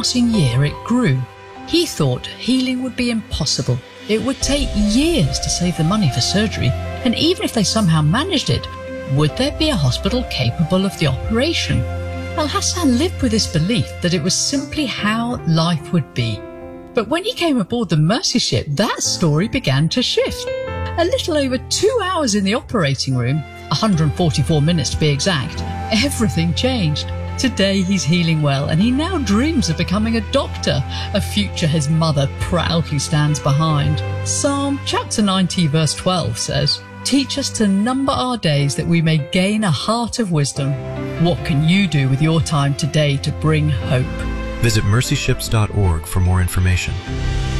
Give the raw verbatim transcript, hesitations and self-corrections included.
passing year it grew. He thought healing would be impossible. It would take years to save the money for surgery, and even if they somehow managed it, would there be a hospital capable of the operation? Al Hassan lived with this belief that it was simply how life would be. But when he came aboard the Mercy ship, that story began to shift. A little over two hours in the operating room, one hundred forty-four minutes to be exact, everything changed. Today he's healing well, and he now dreams of becoming a doctor, a future his mother proudly stands behind. Psalm chapter ninety verse twelve says, "Teach us to number our days that we may gain a heart of wisdom." What can you do with your time today to bring hope? Visit mercy ships dot org for more information.